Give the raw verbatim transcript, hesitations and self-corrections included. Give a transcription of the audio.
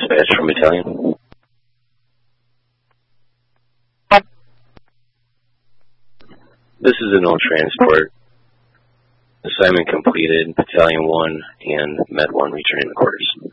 dispatch from Battalion. This is a null transport. Assignment completed. Battalion one and Med one returning to quarters.